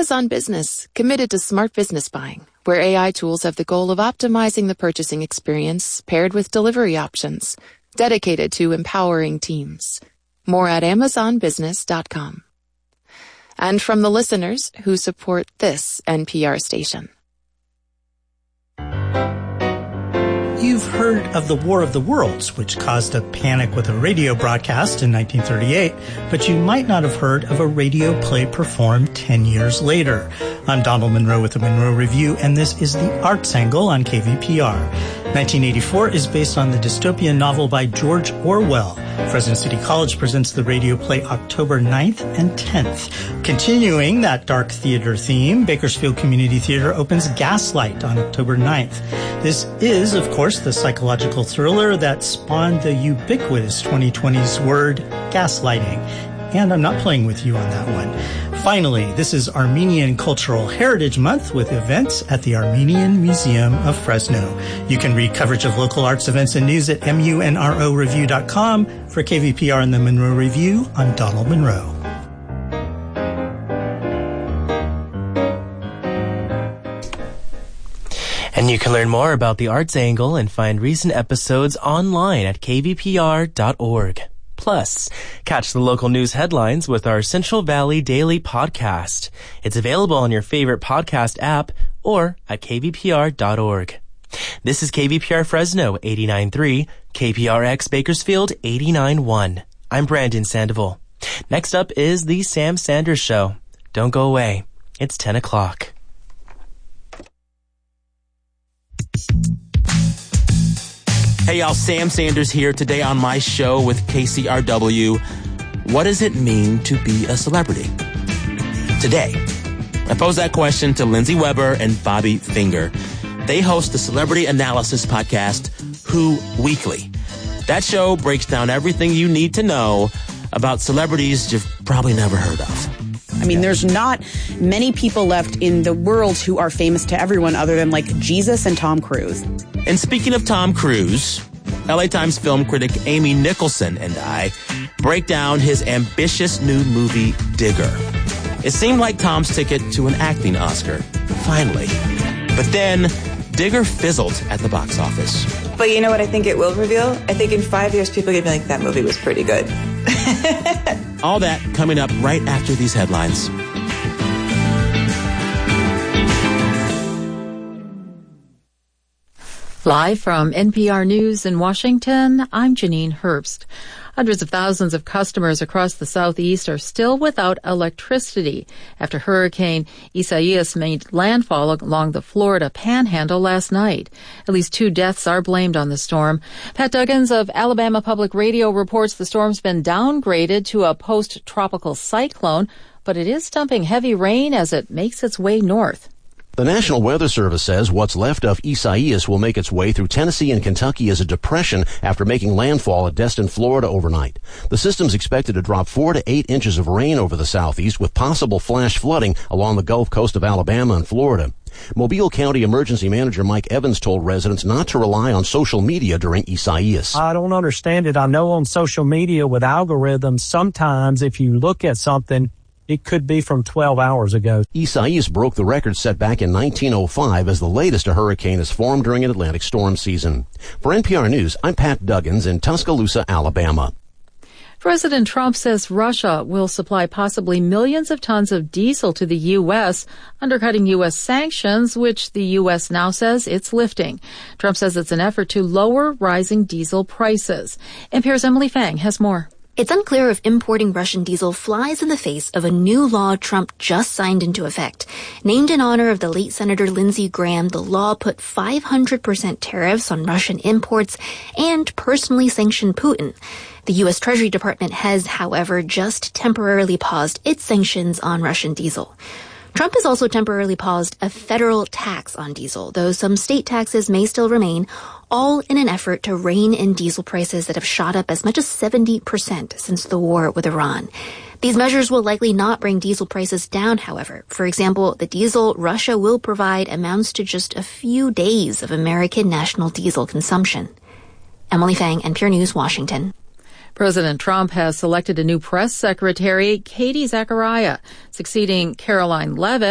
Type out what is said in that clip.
Amazon Business, committed to smart business buying, where AI tools have the goal of optimizing the purchasing experience paired with delivery options, dedicated to empowering teams. More at amazonbusiness.com. And from the listeners who support this NPR station. You've heard of the War of the Worlds, which caused a panic with a radio broadcast in 1938, but you might not have heard of a radio play performed 10 years later. I'm Donald Monroe with the Monroe Review, and this is The Arts Angle on KVPR. 1984 is based on the dystopian novel by George Orwell. Fresno City College presents the radio play October 9th and 10th. Continuing that dark theater theme, Bakersfield Community Theater opens Gaslight on October 9th. This is, of course, the psychological thriller that spawned the ubiquitous 2020's word gaslighting. And I'm not playing with you on that one. Finally, this is Armenian Cultural Heritage Month with events at the Armenian Museum of Fresno. You can read coverage of local arts events and news at munroreview.com. For KVPR and the Monroe Review, I'm Donald Monroe. And you can learn more about the Arts Angle and find recent episodes online at kvpr.org. Plus, catch the local news headlines with our Central Valley Daily podcast. It's available on your favorite podcast app or at kvpr.org. This is KVPR Fresno 89.3, KPRX Bakersfield 89.1. I'm Brandon Sandoval. Next up is The Sam Sanders Show. Don't go away. It's 10 o'clock. Hey y'all, Sam Sanders here today on my show with KCRW. What does it mean to be a celebrity? Today, I pose that question to Lindsay Weber and Bobby Finger. They host the celebrity analysis podcast, Who Weekly. That show breaks down everything you need to know about celebrities you've probably never heard of. I mean, there's not many people left in the world who are famous to everyone other than like Jesus and Tom Cruise. And speaking of Tom Cruise, LA Times film critic Amy Nicholson and I break down his ambitious new movie, Digger. It seemed like Tom's ticket to an acting Oscar, finally. But then, Digger fizzled at the box office. But you know what I think it will reveal? I think in 5 years, people are going to be like, that movie was pretty good. All that coming up right after these headlines. Live from NPR News in Washington, I'm Janine Herbst. Hundreds of thousands of customers across the Southeast are still without electricity after Hurricane Isaias made landfall along the Florida Panhandle last night. At least 2 deaths are blamed on the storm. Pat Duggins of Alabama Public Radio reports the storm's been downgraded to a post-tropical cyclone, but it is dumping heavy rain as it makes its way north. The National Weather Service says what's left of Isaias will make its way through Tennessee and Kentucky as a depression after making landfall at Destin, Florida overnight. The system's expected to drop 4 to 8 inches of rain over the southeast with possible flash flooding along the Gulf Coast of Alabama and Florida. Mobile County Emergency Manager Mike Evans told residents not to rely on social media during Isaias. I don't understand it. I know on social media with algorithms, sometimes if you look at something, it could be from 12 hours ago. Isaias broke the record set back in 1905 as the latest a hurricane has formed during an Atlantic storm season. For NPR News, I'm Pat Duggins in Tuscaloosa, Alabama. President Trump says Russia will supply possibly millions of tons of diesel to the U.S., undercutting U.S. sanctions, which the U.S. now says it's lifting. Trump says it's an effort to lower rising diesel prices. NPR's Emily Fang has more. It's unclear if importing Russian diesel flies in the face of a new law Trump just signed into effect. Named in honor of the late Senator Lindsey Graham, the law put 500% tariffs on Russian imports and personally sanctioned Putin. The U.S. Treasury Department has, however, just temporarily paused its sanctions on Russian diesel. Trump has also temporarily paused a federal tax on diesel, though some state taxes may still remain, all in an effort to rein in diesel prices that have shot up as much as 70% since the war with Iran. These measures will likely not bring diesel prices down, however. For example, the diesel Russia will provide amounts to just a few days of American national diesel consumption. Emily Fang, NPR News, Washington. President Trump has selected a new press secretary, Katie Zachariah, succeeding Caroline Leavitt.